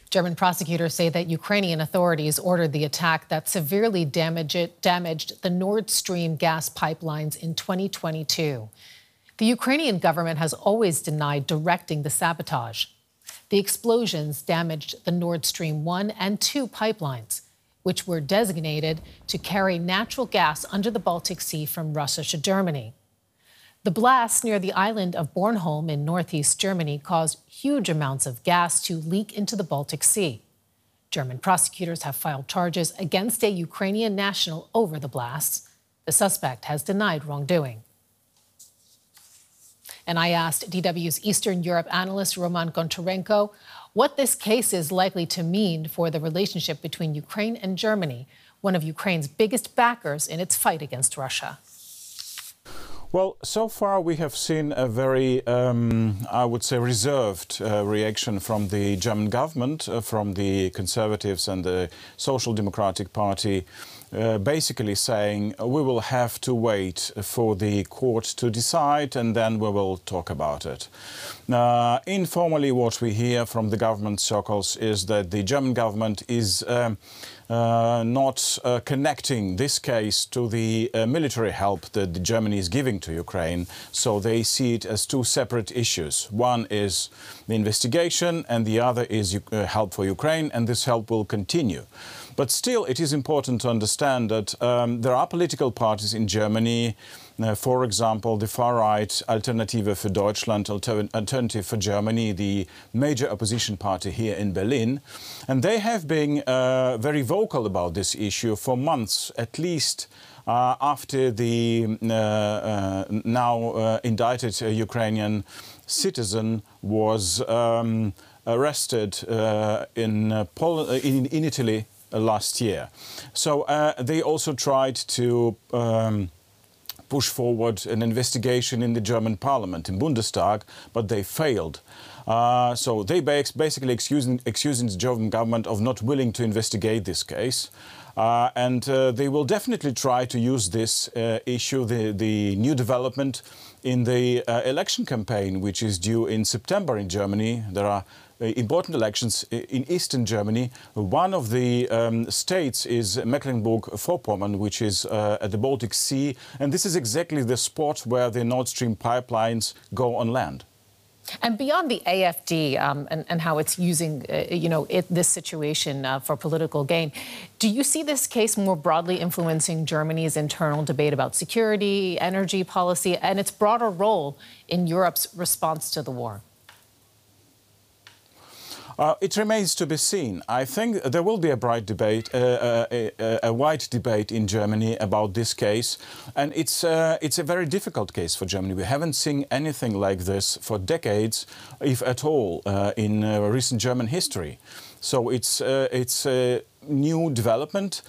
German prosecutors say that Ukrainian authorities ordered the attack that severely damaged the Nord Stream gas pipelines in 2022. The Ukrainian government has always denied directing the sabotage. The explosions damaged the Nord Stream 1 and 2 pipelines, which were designated to carry natural gas under the Baltic Sea from Russia to Germany. The blasts near the island of Bornholm in northeast Germany caused huge amounts of gas to leak into the Baltic Sea. German prosecutors have filed charges against a Ukrainian national over the blasts. The suspect has denied wrongdoing. And I asked DW's Eastern Europe analyst Roman Goncharenko what this case is likely to mean for the relationship between Ukraine and Germany, one of Ukraine's biggest backers in its fight against Russia. Well, so far we have seen a very, I would say, reserved reaction from the German government, from the Conservatives and the Social Democratic Party, basically saying we will have to wait for the court to decide and then we will talk about it. Informally, what we hear from the government circles is that the German government is not connecting this case to the military help that Germany is giving to Ukraine. So they see it as two separate issues. One is the investigation and the other is help for Ukraine, and this help will continue. But still, it is important to understand that there are political parties in Germany, for example, the far-right Alternative für Deutschland, Alternative for Germany, the major opposition party here in Berlin. And they have been very vocal about this issue for months, at least after the now indicted Ukrainian citizen was arrested in Italy last year. So they also tried to push forward an investigation in the German parliament, in Bundestag, but they failed. So they basically accusing the German government of not willing to investigate this case. And they will definitely try to use this issue, the new development in the election campaign, which is due in September in Germany. There are important elections in eastern Germany. One of the states is Mecklenburg-Vorpommern, which is at the Baltic Sea. And this is exactly the spot where the Nord Stream pipelines go on land. And beyond the AfD and how it's using, this situation for political gain, do you see this case more broadly influencing Germany's internal debate about security, energy policy, and its broader role in Europe's response to the war? It remains to be seen. I think there will be a bright debate, a wide debate in Germany about this case, and it's a very difficult case for Germany. We haven't seen anything like this for decades, if at all, in recent German history. So it's a new development.